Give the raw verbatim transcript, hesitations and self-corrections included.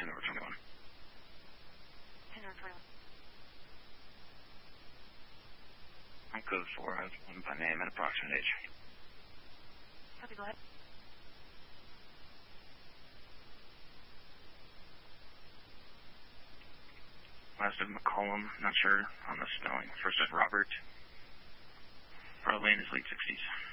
ten over twenty-one. ten over twenty-one. On code four, I have one by name and approximate age. Copy, go ahead. Last of McCollum, not sure on the spelling. First of Robert. Probably in his late sixties.